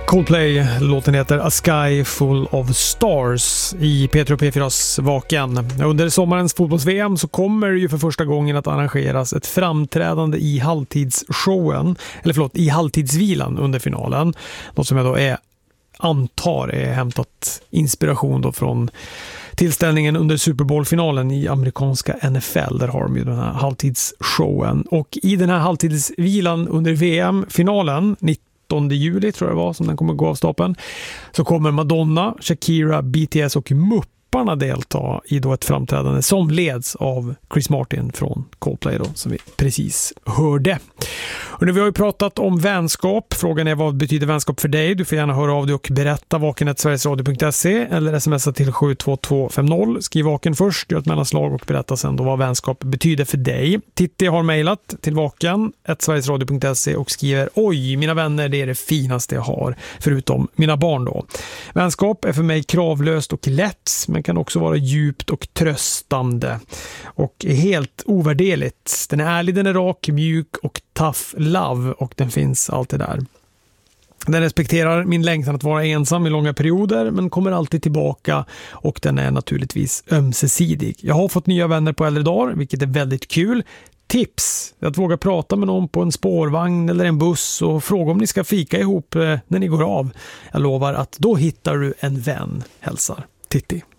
Coldplay, låten heter A Sky Full of Stars i P3 och P4s Vaken. Under sommarens fotbolls-VM så kommer ju för första gången att arrangeras ett framträdande i halvtidsshowen, eller förlåt, i halvtidsvilan under finalen. Något som jag då antar är hämtat inspiration då från tillställningen under Super Bowl-finalen i amerikanska NFL. Där har de ju den här halvtidsshowen. Och i den här halvtidsvilan under VM-finalen 19 juli tror jag det var som den kommer gå av stapeln, så kommer Madonna, Shakira, BTS och Mupparna delta i då ett framträdande som leds av Chris Martin från Coldplay då, som vi precis hörde. Och nu, vi har ju pratat om vänskap. Frågan är, vad betyder vänskap för dig? Du får gärna höra av dig och berätta. vaken@sverigesradio.se eller smsa till 72250. Skriv vaken först, gör ett mellanslag och berätta sen då vad vänskap betyder för dig. Titti har mejlat till vaken@sverigesradio.se och skriver: oj, mina vänner, det är det finaste jag har, förutom mina barn då. Vänskap är för mig kravlöst och lätt, men kan också vara djupt och tröstande och är helt ovärderligt. Den är ärlig, den är rak, mjuk och tough love, och den finns alltid där. Den respekterar min längtan att vara ensam i långa perioder, men kommer alltid tillbaka, och den är naturligtvis ömsesidig. Jag har fått nya vänner på äldre dagar, vilket är väldigt kul. Tips: att våga prata med någon på en spårvagn eller en buss och fråga om ni ska fika ihop när ni går av. Jag lovar att då hittar du en vän, hälsar Titti.